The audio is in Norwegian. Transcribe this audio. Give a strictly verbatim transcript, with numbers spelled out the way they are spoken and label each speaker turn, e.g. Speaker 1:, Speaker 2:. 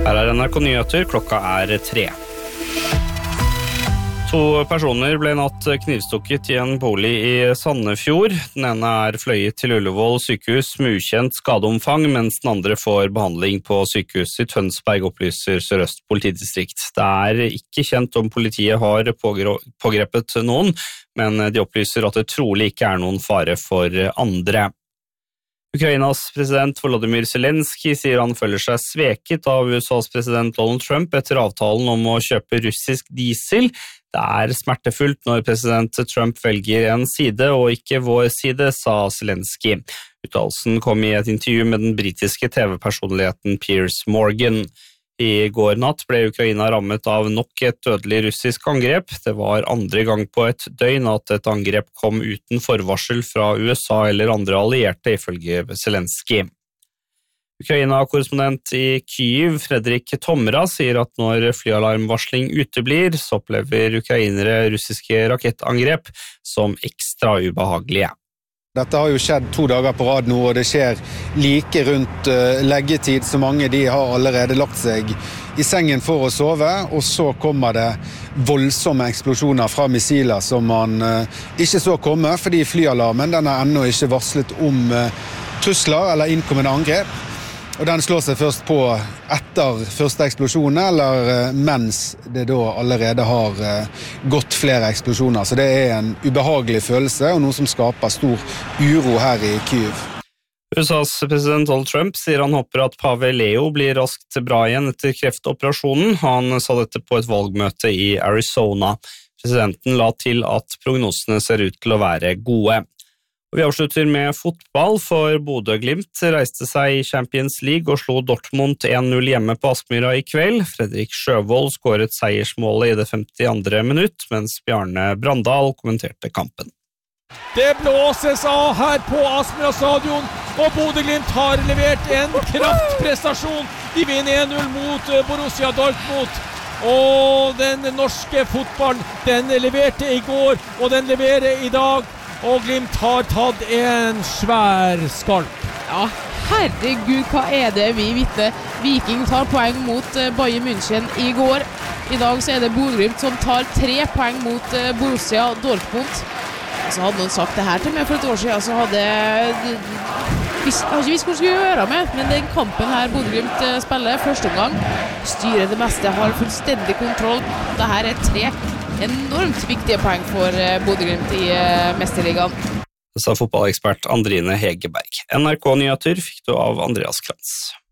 Speaker 1: Her er N R K Nyheter, klokka er tre. To personer ble natt knivstukket i en bolig i Sandefjord. Den ene er fløyet til Ullevål sykehus med ukjent skadeomfang, mens den andre får behandling på sykehuset i Tønsberg, opplyser Sør-Øst politidistrikt. Det er ikke kjent om politiet har pågrepet noen, men de opplyser at det trolig ikke er noen fare for andre. Ukrainas president Volodymyr Zelensky sier han føler seg sveket av U S A's president Donald Trump etter avtalen om å kjøpe russisk diesel. Det er smertefullt når president Trump velger en side og ikke vår side, sa Zelensky. Uttalelsen kom i et intervju med den britiske T V-personligheten Piers Morgan. I går natt ble Ukraina rammet av nok et dødelig russisk angrep. Det var andre gang på et døgn at et angrep kom uten forvarsel fra U S A eller andre allierte, ifølge Zelensky. Ukraina-korrespondent i Kyiv, Fredrik Tomra, sier at når flyalarmvarsling uteblir, så opplever ukrainere russiske rakettangrep som ekstra ubehagelige.
Speaker 2: Dette har jo skjedd to dager på rad nå, og det skjer like rundt leggetid, så mange de har allerede lagt seg i sengen for å sove, og så kommer det voldsomme eksplosjoner fra missiler som man ikke så komme, fordi flyalarmen den er ennå ikke varslet om trusler eller innkommende angrep. Og den slår seg først på etter første eksplosjon, eller mens det da allerede har gått flere eksplosjoner. Så det er en ubehagelig følelse, og noe som skaper stor uro her i Kyiv.
Speaker 1: U S A's president Donald Trump sier han håper at pave Leo blir raskt bra igjen etter kreftoperasjonen. Han sa dette på et valgmøte i Arizona. Presidenten la til at prognosene ser ut til å være gode. Vi avslutter med fotball, for Bodø/Glimt reiste seg i Champions League og slo Dortmund en null hjemme på Aspmyra i kveld. Fredrik Sjøvold skåret seiersmålet i det femtiandre minutt, mens Bjarne Brandal kommenterte kampen.
Speaker 3: Det blåses av her på Aspmyra stadion, og Bodø/Glimt har levert en kraftprestasjon. De vinner en null mot Borussia Dortmund. Og den norske fotballen, den leverte i går, og den leverer i dag. Og Glimt har tatt en svær skalp.
Speaker 4: Ja, herregud, hva er det vi vitner? Viking tar poeng mot Bayern München i går. I dag så er det Bodø/Glimt som tar tre poeng mot Borussia Dortmund. Så hadde noen sagt det her til meg for et år siden, så hadde jeg visst, har ikke visst hvor skulle gjøre med, men den kampen her Bodø/Glimt spiller første omgang, styrer det meste, har fullstendig kontroll. Dette er tre enormt viktige poeng for Bodø/Glimt i Mesterligaen.
Speaker 1: Det sa fotballekspert Andrine Hegerberg. N R K Nyheter fikk du av Andreas Krantz.